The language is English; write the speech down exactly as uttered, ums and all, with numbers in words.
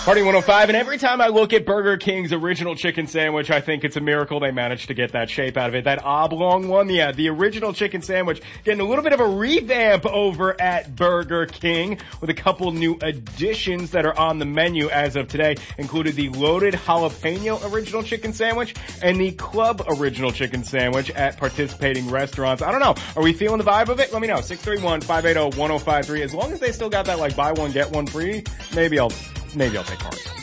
Party one oh five, and every time I look at Burger King's original chicken sandwich, I think it's a miracle they managed to get that shape out of it. That oblong one, yeah, the original chicken sandwich, getting a little bit of a revamp over at Burger King with a couple new additions that are on the menu as of today, included the loaded jalapeno original chicken sandwich and the club original chicken sandwich at participating restaurants. I don't know. Are we feeling the vibe of it? Let me know. six three one, five eight zero, one zero five three. As long as they still got that like buy one, get one free, maybe I'll Maybe I'll take part.